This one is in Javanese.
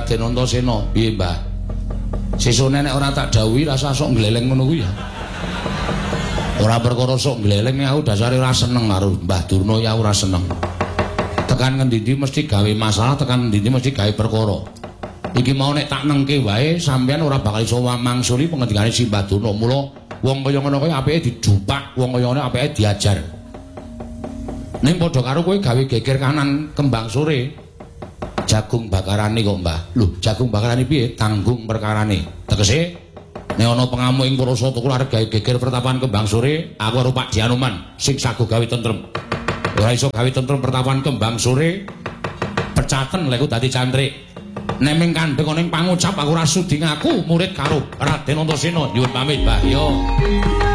Raden Antasena. Piye, Mbah? Sesone nek ora tak dawuhi rasa sok gleleng ngono kuwi ya. Ora perkara sok gleleng aku dasare ora seneng karo Mbah Durna ya ora seneng. Tekan ngendi-endi mesti gawe masalah, tekan ngendi-endi mesti gawe perkara. Iki mau nek tak nengke wae sampean ora bakal iso mangsuli pengendikane si Mbah Durna. Mula wong kaya ngono kuwi apike didupak, wong kaya ngono apike diajar. Ning padha karo kowe gawe geger kanan kembang sore. Jagung bakarane kok, Mbah. Lho, jagung bakarane piye? Tanggung perkarane. Tegese nek ana pengamu ing Parasa Tukul arep gawe geger pertapan kembang sore, aku karo Pak Dianuman sing sago gawe tentrem. Ora iso gawe tentrem pertapan kembang sore. Pecaten lek dadi cantrik. Nek ming kandheng ana ing pangucap aku ora sudi ngaku murid karo Raden Antasena. Nyuwun pamit, Mbah. Yo.